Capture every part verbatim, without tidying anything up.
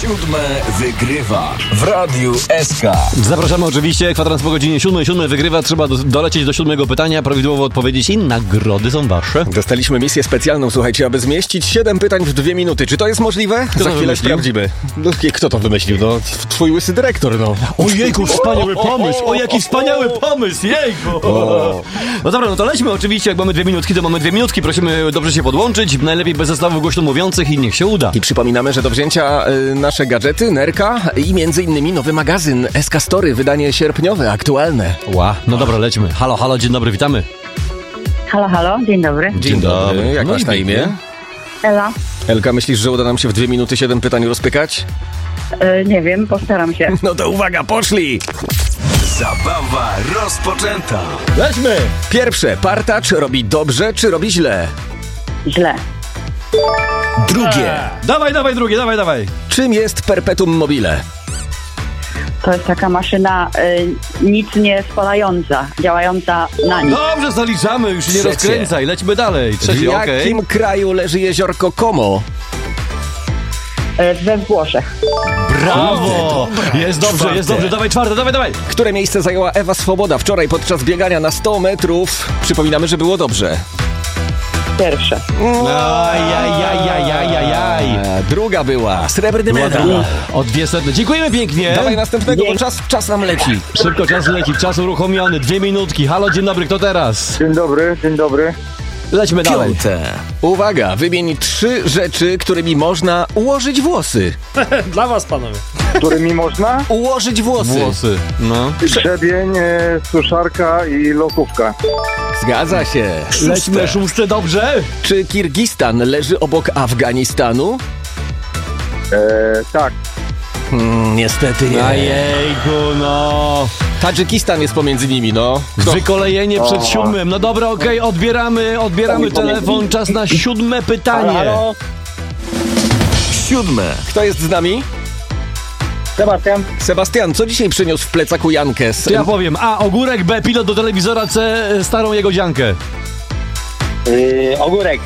Siódme wygrywa w Radiu S K. Zapraszamy oczywiście, kwadrans po godzinie siódmej. Siódme wygrywa, trzeba do, dolecieć do siódmego pytania, prawidłowo odpowiedzieć i nagrody są wasze. Dostaliśmy misję specjalną, słuchajcie, aby zmieścić siedem pytań w dwie minuty. Czy to jest możliwe? Kto Za to chwilę wymyślił? sprawdzimy. No, kto to wymyślił? No, twój łysy dyrektor, no. Ojejku, wspaniały pomysł! O, jaki wspaniały pomysł! Jejku! No dobra, no to lećmy oczywiście, jak mamy dwie minutki, to mamy dwie minutki. Prosimy dobrze się podłączyć, najlepiej bez zestawów głośno mówiących i niech się uda. I przypominamy, że do wzięcia y, nasze gadżety, nerka i między innymi nowy magazyn S K Story, wydanie sierpniowe, aktualne. Ła, no dobra, lećmy. Halo, halo, dzień dobry, witamy. Halo, halo, dzień dobry. Dzień, Dzień dobry. dobry. Jak No masz i na imię? Ela. Elka, myślisz, że uda nam się w dwie minuty siedem pytań rozpykać? E, nie wiem, postaram się. No to uwaga, poszli! Zabawa rozpoczęta. Lećmy! Pierwsze, partacz robi dobrze czy robi źle? Źle. Drugie, Dawaj, dawaj, drugie, dawaj, dawaj. czym jest perpetuum mobile? To jest taka maszyna y, nic nie spalająca, działająca na nic. Dobrze, zaliczamy, już się nie Trzecie. rozkręcaj, lećmy dalej. W Trzeci, okej. jakim kraju leży jeziorko Como? E, we Włoszech. Brawo! Jest dobrze, Czwarte. jest dobrze, dawaj czwarte, dawaj, dawaj. Które miejsce zajęła Ewa Swoboda wczoraj podczas biegania na sto metrów? Przypominamy, że było dobrze. Pierwsze. Ajajajajajajaj. A, druga była, srebrny medal. O dwie setne. Dziękujemy pięknie. Dawaj następnego, bo czas, czas nam leci. Szybko czas leci, czas uruchomiony, dwie minutki. Halo, dzień dobry, kto teraz? Dzień dobry, dzień dobry. Lećmy dalej. Piąte. Uwaga, wymień trzy rzeczy, którymi można ułożyć włosy. Dla was, panowie. Którymi można? Ułożyć włosy. Włosy, no. Grzebień, e, suszarka i lokówka. Zgadza się. Lećmy szóste, dobrze? Czy Kirgistan leży obok Afganistanu? E, tak. Hmm, niestety nie. Ajejku, no. Tadżykistan jest pomiędzy nimi, no. Kto? Wykolejenie przed siódmym. No dobra, okej, odbieramy, odbieramy telefon. Czas na siódme pytanie. Siódme. Kto jest z nami? Sebastian. Sebastian, co dzisiaj przyniósł w plecaku Jankes? To ja powiem. A, ogórek, B, pilot do telewizora, C, starą jego dziankę. E, ogórek.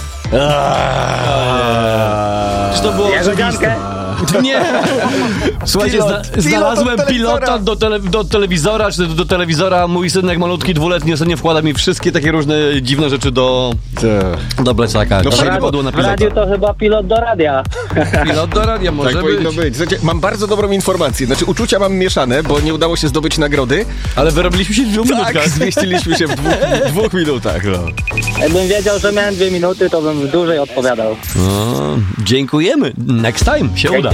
Czy to było Jagodziankę. Nie! Słuchajcie, Pilot, zna, pilot znalazłem od telewizora. pilota do, tele, do telewizora, czy do, do telewizora. Mój synek malutki, dwuletni, ostatnio wkłada mi wszystkie takie różne dziwne rzeczy do, do plecaka. No, Dzisiaj w wypadło na W radiu pilota. to chyba pilot do radia. Pilot do radia może Tak być. powinno być. Słuchajcie, mam bardzo dobrą informację. Znaczy, uczucia mam mieszane, bo nie udało się zdobyć nagrody. Ale wyrobiliśmy się w dwóch Tak, minutkach. zmieściliśmy się w dwóch, dwóch minutach. No. Jakbym wiedział, że miałem dwie minuty, to bym dłużej odpowiadał. No, dziękujemy. Next time się uda.